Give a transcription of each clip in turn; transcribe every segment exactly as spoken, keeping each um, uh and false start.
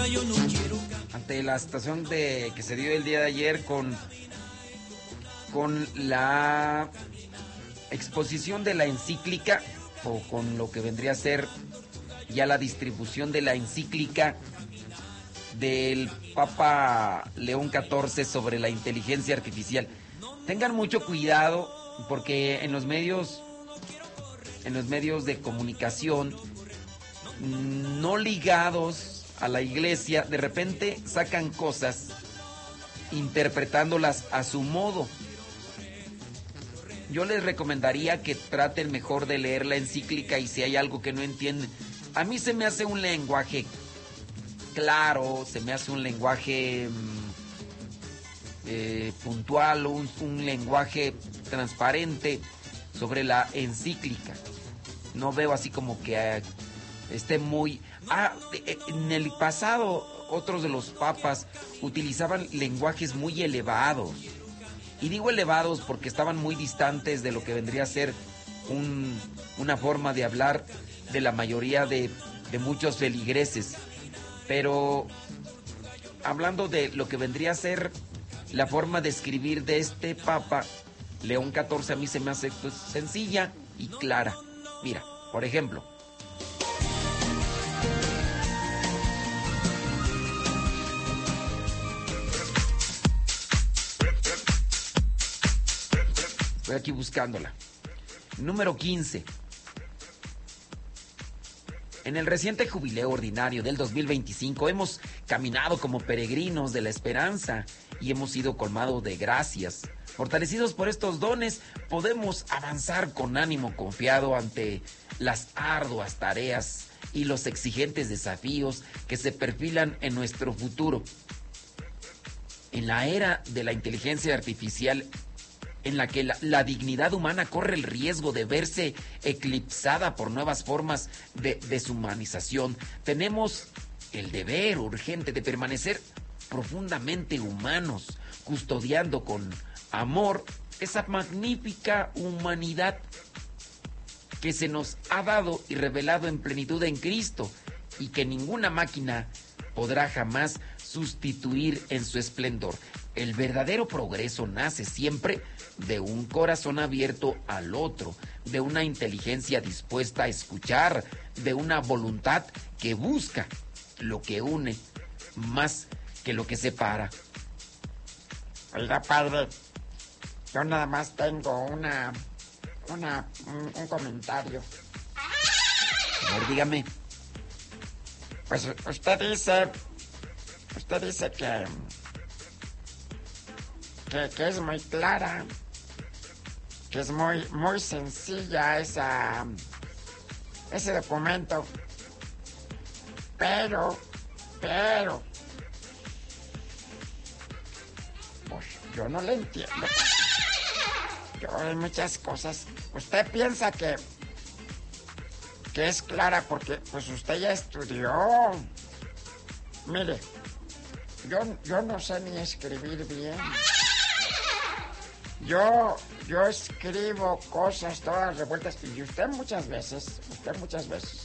Ante la situación de que se dio el día de ayer con, con la exposición de la encíclica, o con lo que vendría a ser ya la distribución de la encíclica del Papa León catorce sobre la inteligencia artificial. Tengan mucho cuidado porque en los medios en los medios de comunicación no ligados a la iglesia, de repente sacan cosas interpretándolas a su modo. Yo les recomendaría que traten mejor de leer la encíclica y si hay algo que no entienden. A mí se me hace un lenguaje claro, se me hace un lenguaje eh, puntual, un, un lenguaje transparente sobre la encíclica. No veo así como que eh, esté muy... Ah, en el pasado otros de los papas utilizaban lenguajes muy elevados. Y digo elevados porque estaban muy distantes de lo que vendría a ser un, una forma de hablar de la mayoría de, de muchos feligreses. Pero hablando de lo que vendría a ser la forma de escribir de este Papa, León catorce, a mí se me hace pues, sencilla y clara. Mira, por ejemplo, estoy aquí buscándola. Número quince. En el reciente jubileo ordinario del dos mil veinticinco hemos caminado como peregrinos de la esperanza y hemos sido colmados de gracias. Fortalecidos por estos dones, podemos avanzar con ánimo confiado ante las arduas tareas y los exigentes desafíos que se perfilan en nuestro futuro. En la era de la inteligencia artificial, en la que la, la dignidad humana corre el riesgo de verse eclipsada por nuevas formas de deshumanización, tenemos el deber urgente de permanecer profundamente humanos, custodiando con amor esa magnífica humanidad que se nos ha dado y revelado en plenitud en Cristo y que ninguna máquina podrá jamás sustituir en su esplendor. El verdadero progreso nace siempre de un corazón abierto al otro, de una inteligencia dispuesta a escuchar, de una voluntad que busca lo que une más que lo que separa. Oiga, padre, yo nada más tengo una, una, un, un comentario. A ver, dígame. Pues usted dice, usted dice que, que, que es muy clara, que es muy, muy sencilla esa, ese documento, pero, pero, pues yo no le entiendo. Yo hay muchas cosas. Usted piensa que, que es clara porque, pues usted ya estudió. Mire, yo, yo no sé ni escribir bien. Yo, yo escribo cosas todas revueltas y usted muchas veces, usted muchas veces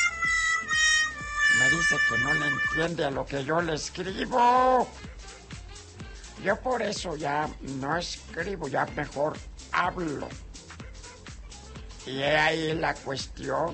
me dice que no le entiende a lo que yo le escribo. Yo por eso ya no escribo, ya mejor hablo. Y ahí la cuestión.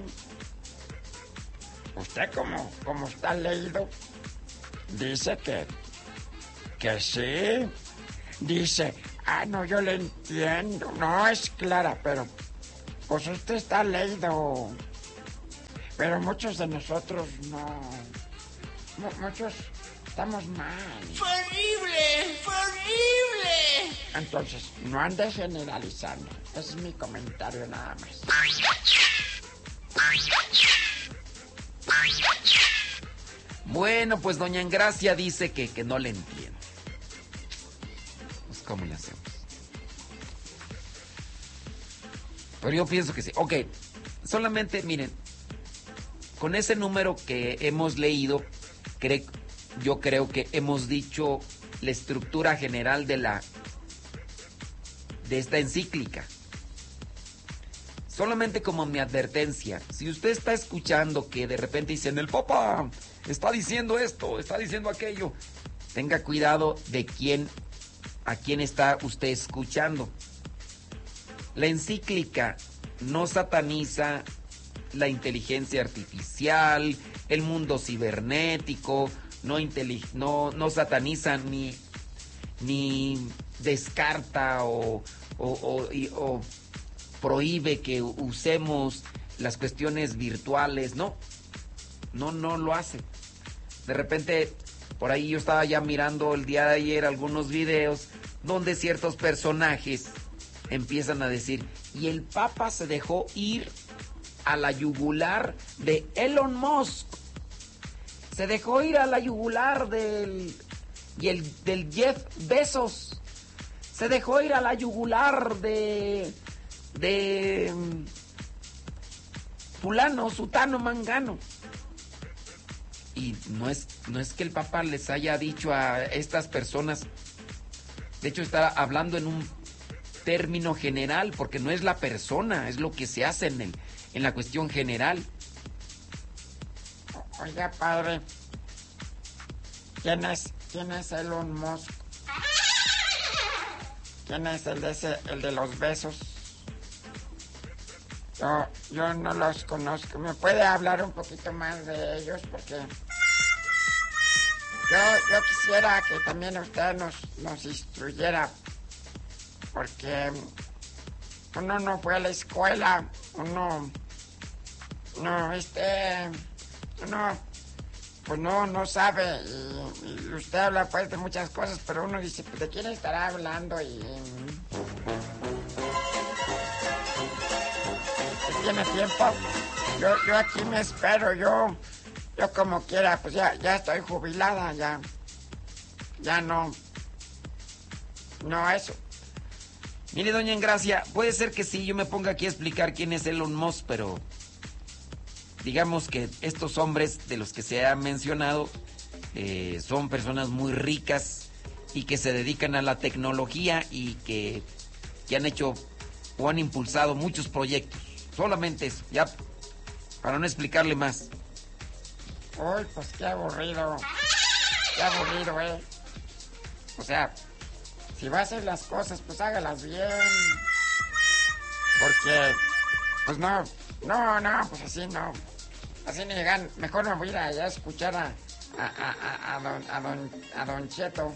Usted como, como está leído, dice que, que sí, dice... Ah, no, yo le entiendo. No es clara, pero pues usted está leído. Pero muchos de nosotros no. M- muchos estamos mal. ¡Fue horrible! ¡Fue horrible! Entonces, no ande generalizando. Ese es mi comentario nada más. Bueno, pues doña Engracia dice que, que no le entiende. Pues, ¿cómo le hacemos? Pero yo pienso que sí. Ok, solamente, miren, con ese número que hemos leído, cre- yo creo que hemos dicho la estructura general de la de esta encíclica. solamente como mi advertencia, si usted está escuchando que de repente dicen, el Papa está diciendo esto, está diciendo aquello, tenga cuidado de quién, a quién está usted escuchando. La encíclica no sataniza la inteligencia artificial, el mundo cibernético, no, intelig- no, no sataniza ni, ni descarta o, o, o, y, o prohíbe que usemos las cuestiones virtuales, no, no, no lo hace. De repente, por ahí yo estaba ya mirando el día de ayer algunos videos donde ciertos personajes empiezan a decir, y el Papa se dejó ir a la yugular de Elon Musk, se dejó ir a la yugular del, y el, del Jeff Bezos, se dejó ir a la yugular de, de um, fulano, sutano, mangano. Y no es, no es que el Papa les haya dicho a estas personas, de hecho está hablando en un término general, porque no es la persona, es lo que se hace en el, en la cuestión general. Oiga, padre, ¿quién es, quién es Elon Musk? ¿Quién es el de ese, el de los besos? Yo, yo no los conozco. ¿Me puede hablar un poquito más de ellos? Porque yo, yo quisiera que también usted nos, nos instruyera. Porque uno no fue a la escuela, uno, no, este, uno, pues no, no sabe, y, y usted habla pues de muchas cosas, pero uno dice, pues, ¿de quién estará hablando? Y tiene tiempo. Yo, yo aquí me espero, yo, yo como quiera, pues ya, ya estoy jubilada, ya, ya no, no eso. Mire, doña Engracia, puede ser que sí, yo me ponga aquí a explicar quién es Elon Musk, pero digamos que estos hombres de los que se ha mencionado eh, son personas muy ricas y que se dedican a la tecnología y que, que han hecho o han impulsado muchos proyectos. Solamente eso, ya, para no explicarle más. Uy, pues qué aburrido, qué aburrido, eh. O sea, si va a hacer las cosas, pues hágalas bien. Porque, pues no, no, no, pues así no. Así ni llegan. Mejor me voy a ir allá a escuchar a, a, a, a, a, don, a, don, a don Cheto.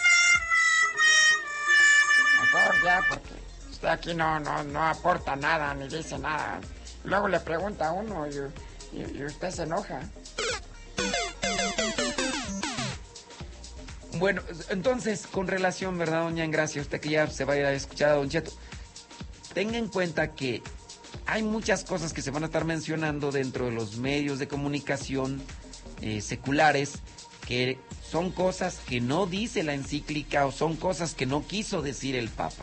Mejor ya, porque usted aquí no, no, no aporta nada, ni dice nada. Luego le pregunta a uno y, y, y usted se enoja. Bueno, entonces, con relación, ¿verdad, doña Engracia? Usted que ya se va a ir a escuchar a don Cheto. Tenga en cuenta que hay muchas cosas que se van a estar mencionando dentro de los medios de comunicación eh, seculares que son cosas que no dice la encíclica o son cosas que no quiso decir el Papa.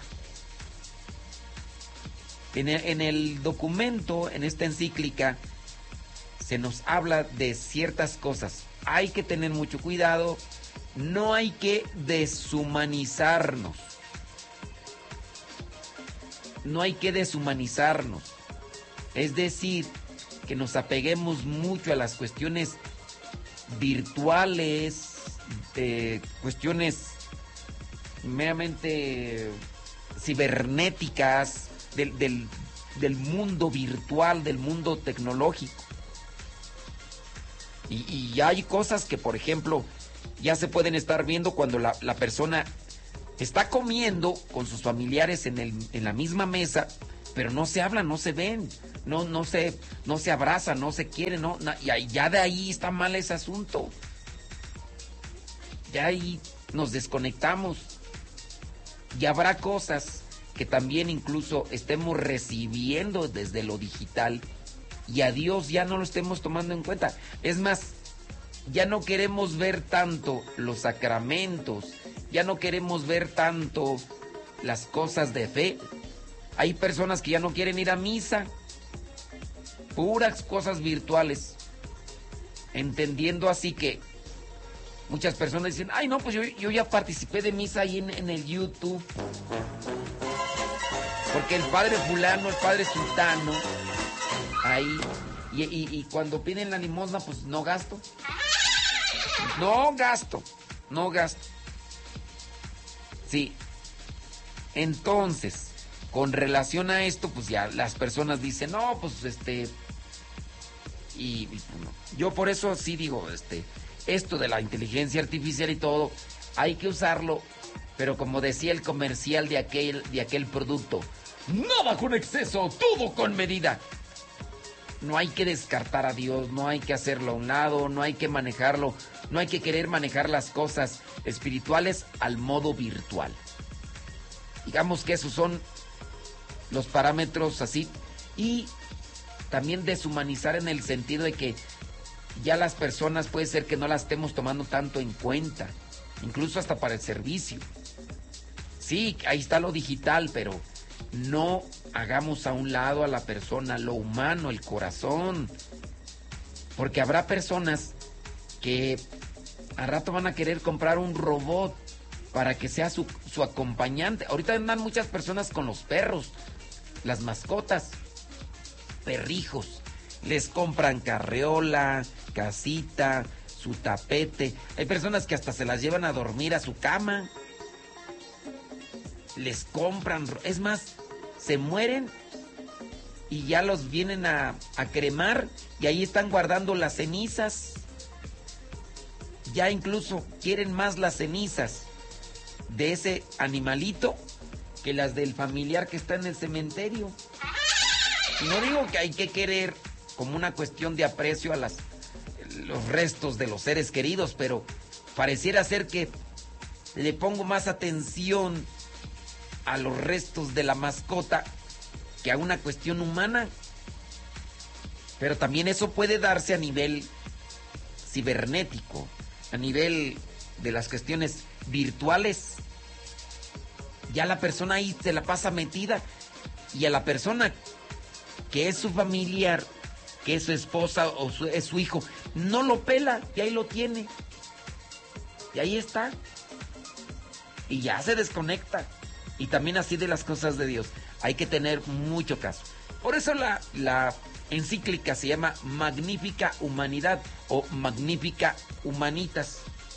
En el, en el documento, en esta encíclica, se nos habla de ciertas cosas. Hay que tener mucho cuidado. No hay que deshumanizarnos. No hay que deshumanizarnos. Es decir, que nos apeguemos mucho a las cuestiones virtuales, eh, cuestiones meramente cibernéticas, del, del, del mundo virtual, del mundo tecnológico. Y, y hay cosas que, por ejemplo, ya se pueden estar viendo cuando la, la persona está comiendo con sus familiares en, el, en la misma mesa, pero no se hablan, no se ven, no, no, se, no se abrazan, no se quieren, no, y ahí, ya de ahí está mal ese asunto. Ya ahí nos desconectamos. Y habrá cosas que también incluso estemos recibiendo desde lo digital y a Dios ya no lo estemos tomando en cuenta. Es más, ya no queremos ver tanto los sacramentos, ya no queremos ver tanto las cosas de fe. Hay personas que ya no quieren ir a misa, puras cosas virtuales, entendiendo así que muchas personas dicen, ay no, pues yo, yo ya participé de misa ahí en, en el YouTube. Porque el padre fulano, el padre sultano, ahí, y, y, y cuando piden la limosna, pues no gasto. No gasto, no gasto. Sí. Entonces, con relación a esto, pues ya las personas dicen, no, pues este... Y, y no. Yo por eso sí digo, este, esto de la inteligencia artificial y todo, hay que usarlo, pero como decía el comercial de aquel, de aquel producto, nada con exceso, todo con medida. No hay que descartar a Dios, no hay que hacerlo a un lado, no hay que manejarlo, no hay que querer manejar las cosas espirituales al modo virtual. Digamos que esos son los parámetros así. Y también deshumanizar en el sentido de que ya las personas puede ser que no las estemos tomando tanto en cuenta, incluso hasta para el servicio. Sí, ahí está lo digital, pero no hagamos a un lado a la persona, lo humano, el corazón. Porque habrá personas que al rato van a querer comprar un robot para que sea su, su acompañante. Ahorita andan muchas personas con los perros, las mascotas, perrijos. Les compran carreola, casita, su tapete. Hay personas que hasta se las llevan a dormir a su cama. Les compran, es más, se mueren y ya los vienen a, a cremar y ahí están guardando las cenizas. Ya incluso quieren más las cenizas de ese animalito que las del familiar que está en el cementerio. Y no digo que hay que querer como una cuestión de aprecio a las, los restos de los seres queridos, pero pareciera ser que le pongo más atención a los restos de la mascota que a una cuestión humana. Pero también eso puede darse a nivel cibernético, a nivel de las cuestiones virtuales. Ya la persona ahí se la pasa metida y a la persona que es su familiar, que es su esposa o su, es su hijo, no lo pela y ahí lo tiene. Y ahí está. Y ya se desconecta. Y también así de las cosas de Dios. Hay que tener mucho caso. Por eso la, la encíclica se llama Magnífica Humanidad o Magnífica Humanitas.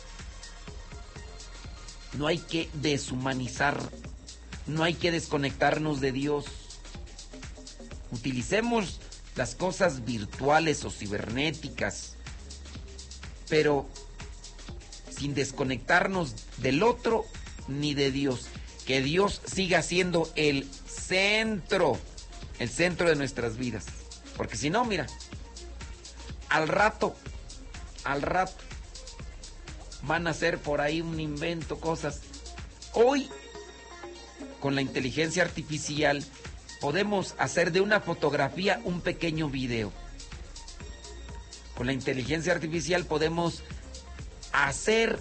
No hay que deshumanizar. No hay que desconectarnos de Dios. Utilicemos las cosas virtuales o cibernéticas, pero sin desconectarnos del otro ni de Dios. Que Dios siga siendo el centro, el centro de nuestras vidas. Porque si no, mira, al rato, al rato, van a hacer por ahí un invento, cosas. Hoy, con la inteligencia artificial, podemos hacer de una fotografía un pequeño video. Con la inteligencia artificial podemos hacer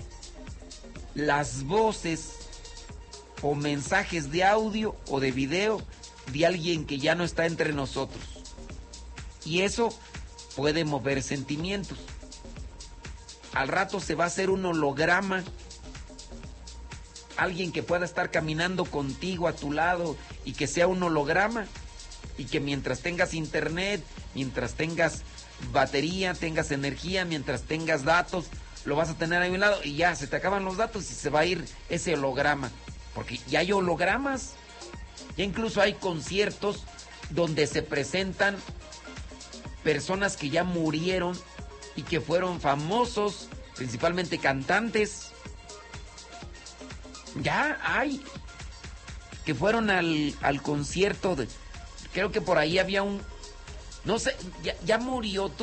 las voces o mensajes de audio o de video de alguien que ya no está entre nosotros. Y eso puede mover sentimientos. Al rato se va a hacer un holograma. Alguien que pueda estar caminando contigo a tu lado y que sea un holograma. Y que mientras tengas internet, mientras tengas batería, tengas energía, mientras tengas datos, lo vas a tener ahí a un lado y ya se te acaban los datos y se va a ir ese holograma. Porque ya hay hologramas, ya incluso hay conciertos donde se presentan personas que ya murieron y que fueron famosos, principalmente cantantes. Ya hay, que fueron al, al concierto de, creo que por ahí había un, no sé, ya, ya murió.